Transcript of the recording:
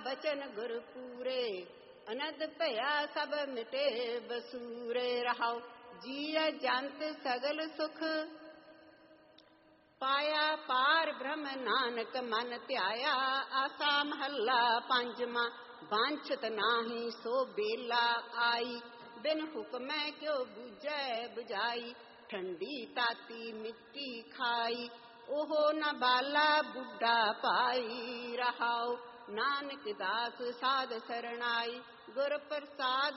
ਬਚਨ ਗੁਰ ਪੂਰੇ, ਅਨੰਦ ਭਇਆ ਸਭ ਮਿਟੇ ਬਸੂਰੇ। ਰਹਾਉ ਜੀਅ ਜੰਤ ਸਗਲ ਸੁਖ, ਪਾਇਆ ਪਾਰ ਬ੍ਰਹਮ ਨਾਨਕ ਮਨ ਧਿਆਇਆ। ਆਸਾ ਮਹੱਲਾ ਪੰਜਵਾਂ। ਵਾਂਛਤ ਨਾਹੀ ਸੋ ਬੇਲਾ ਆਈ, ਬਿਨ ਹੁਕਮੈ ਕਿਉ ਬੁਝੈ ਬੁਝਾਈ। ਠੰਡੀ ਤਾਤੀ ਮਿੱਟੀ ਖਾਈ, ਉਹ ਨ ਬਾਲਾ ਬੁੱਢਾ ਪਾਈ। ਰਹਾਉ ਨਾਨਕ ਦਾਸ ਸਾਧ ਸਰਣਾਈ, ਗੁਰ ਪ੍ਰਸਾਦ